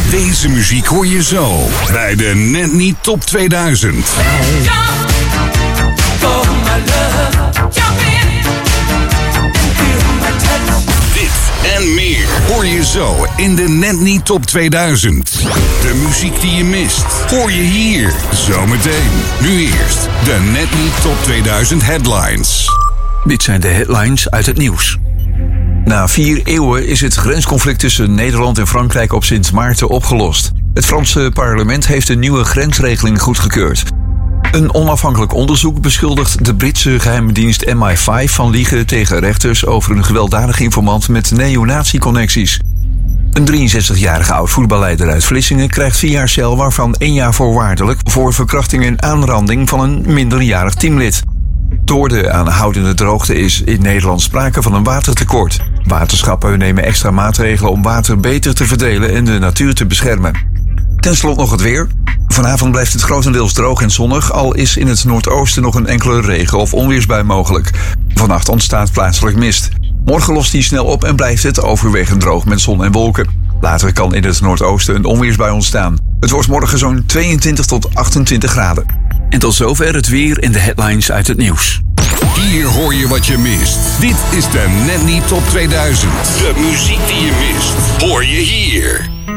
Deze muziek hoor je zo bij de Net Niet Top 2000. Dit en meer hoor je zo in de Net Niet Top 2000. De muziek die je mist, hoor je hier zometeen. Nu eerst de Net Niet Top 2000 headlines. Dit zijn de headlines uit het nieuws. Na 4 eeuwen is het grensconflict tussen Nederland en Frankrijk op Sint Maarten opgelost. Het Franse parlement heeft een nieuwe grensregeling goedgekeurd. Een onafhankelijk onderzoek beschuldigt de Britse geheime dienst MI5 van liegen tegen rechters over een gewelddadige informant met neonazi-connecties. Een 63-jarige oud-voetballeider uit Vlissingen krijgt 4 jaar cel, waarvan 1 jaar voorwaardelijk voor verkrachting en aanranding van een minderjarig teamlid. Door de aanhoudende droogte is in Nederland sprake van een watertekort. Waterschappen nemen extra maatregelen om water beter te verdelen en de natuur te beschermen. Ten slotte nog het weer. Vanavond blijft het grotendeels droog en zonnig, al is in het noordoosten nog een enkele regen- of onweersbui mogelijk. Vannacht ontstaat plaatselijk mist. Morgen lost die snel op en blijft het overwegend droog met zon en wolken. Later kan in het noordoosten een onweersbui ontstaan. Het wordt morgen zo'n 22 tot 28 graden. En tot zover het weer en de headlines uit het nieuws. Hier hoor je wat je mist. Dit is de Net Niet Top 2000. De muziek die je mist, hoor je hier.